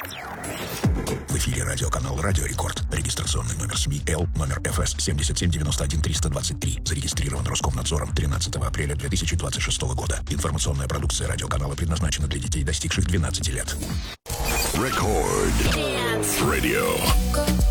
В эфире радиоканал «Радио Рекорд». Регистрационный номер СМИ Л, номер ФС 7791-323. Зарегистрирован Роскомнадзором 13 апреля 2026 года. Информационная продукция радиоканала предназначена для детей, достигших 12 лет. Рекорд. Radio.